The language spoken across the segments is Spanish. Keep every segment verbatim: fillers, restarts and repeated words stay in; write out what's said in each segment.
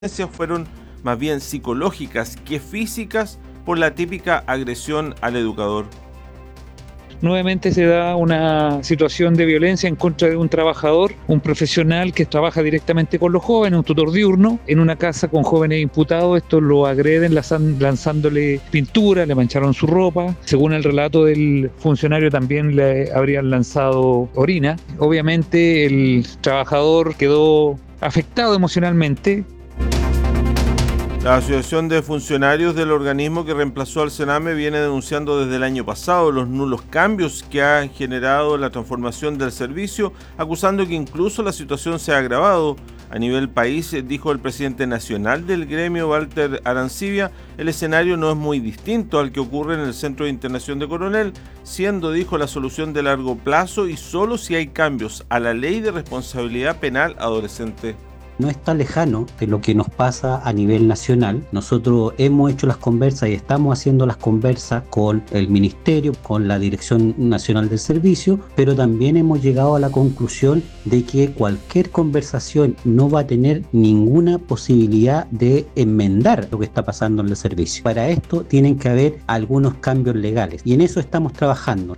fueron más bien psicológicas que físicas por la típica agresión al educador. Nuevamente se da una situación de violencia en contra de un trabajador, un profesional que trabaja directamente con los jóvenes, un tutor diurno, en una casa con jóvenes imputados. Estos lo agreden lanzándole pintura, le mancharon su ropa. Según el relato del funcionario, también le habrían lanzado orina. Obviamente el trabajador quedó afectado emocionalmente. La Asociación de Funcionarios del organismo que reemplazó al Sename viene denunciando desde el año pasado los nulos cambios que ha generado la transformación del servicio, acusando que incluso la situación se ha agravado. A nivel país, dijo el presidente nacional del gremio, Walter Arancibia, el escenario no es muy distinto al que ocurre en el Centro de Internación de Coronel, siendo, dijo, la solución de largo plazo y solo si hay cambios a la ley de responsabilidad penal adolescente. No está lejano de lo que nos pasa a nivel nacional. Nosotros hemos hecho las conversas y estamos haciendo las conversas con el Ministerio, con la Dirección Nacional del Servicio, pero también hemos llegado a la conclusión de que cualquier conversación no va a tener ninguna posibilidad de enmendar lo que está pasando en el servicio. Para esto tienen que haber algunos cambios legales y en eso estamos trabajando.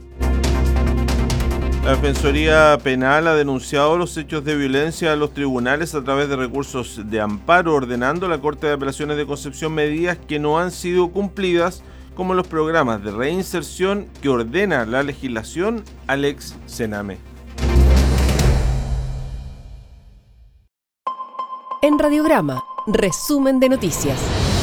La Defensoría Penal ha denunciado los hechos de violencia a los tribunales a través de recursos de amparo, ordenando a la Corte de Apelaciones de Concepción medidas que no han sido cumplidas, como los programas de reinserción que ordena la legislación al ex Sename. En Radiograma, resumen de noticias.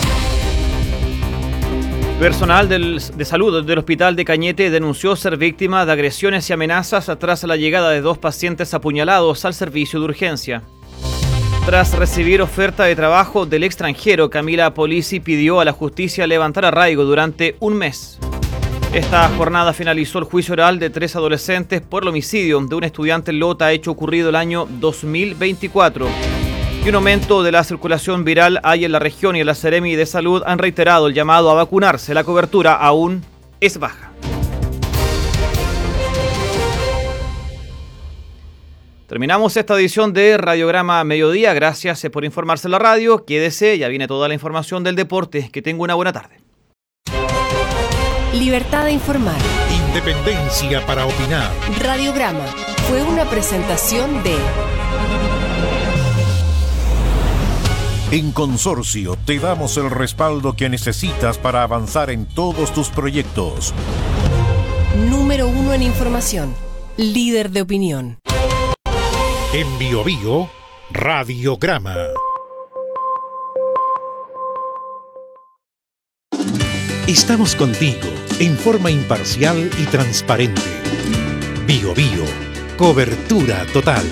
Personal del, de salud del Hospital de Cañete denunció ser víctima de agresiones y amenazas tras la llegada de dos pacientes apuñalados al servicio de urgencia. Tras recibir oferta de trabajo del extranjero, Camila Polisi pidió a la justicia levantar arraigo durante un mes. Esta jornada finalizó el juicio oral de tres adolescentes por el homicidio de un estudiante en Lota hecho ocurrido el año dos mil veinticuatro. Y un aumento de la circulación viral hay en la región y en la Seremi de Salud han reiterado el llamado a vacunarse. La cobertura aún es baja. Terminamos esta edición de Radiograma Mediodía. Gracias por informarse en la radio. Quédese, ya viene toda la información del deporte. Que tenga una buena tarde. Libertad de informar. Independencia para opinar. Radiograma fue una presentación de... En Consorcio te damos el respaldo que necesitas para avanzar en todos tus proyectos. Número uno en información. Líder de opinión. En Biobío, Radiograma. Estamos contigo en forma imparcial y transparente. Biobío, cobertura total.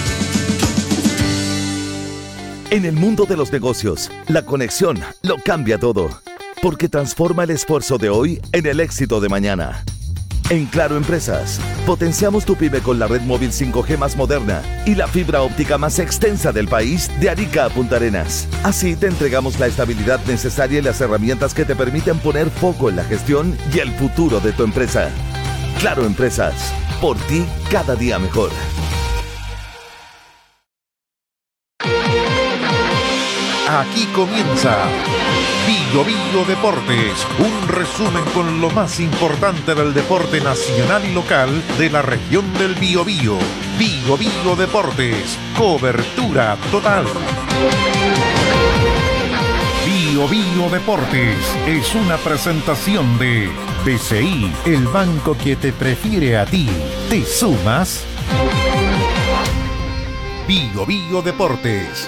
En el mundo de los negocios, la conexión lo cambia todo, porque transforma el esfuerzo de hoy en el éxito de mañana. En Claro Empresas, potenciamos tu pyme con la red móvil cinco G más moderna y la fibra óptica más extensa del país de Arica a Punta Arenas. Así te entregamos la estabilidad necesaria y las herramientas que te permiten poner foco en la gestión y el futuro de tu empresa. Claro Empresas, por ti cada día mejor. Aquí comienza Biobío Deportes, un resumen con lo más importante del deporte nacional y local de la región del Biobío. Biobío Deportes, cobertura total. Biobío Deportes es una presentación de B C I, el banco que te prefiere a ti. ¿Te sumas? Biobío Deportes.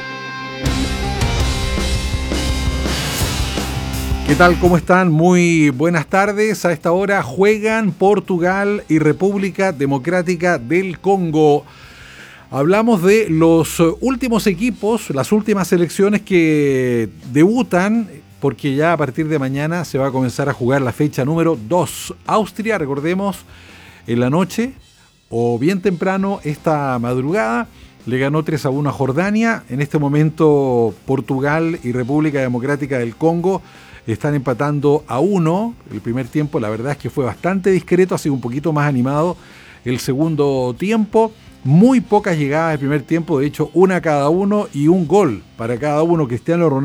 ¿Qué tal? ¿Cómo están? Muy buenas tardes. A esta hora juegan Portugal y República Democrática del Congo. Hablamos de los últimos equipos, las últimas selecciones que debutan, porque ya a partir de mañana se va a comenzar a jugar la fecha número dos. Austria, recordemos, en la noche o bien temprano esta madrugada le ganó tres a uno a Jordania. En este momento Portugal y República Democrática del Congo están empatando a uno. El primer tiempo la verdad es que fue bastante discreto, ha sido un poquito más animado el segundo tiempo. muy pocas llegadas de primer tiempo, de hecho una cada uno y un gol para cada uno. Cristiano Ronaldo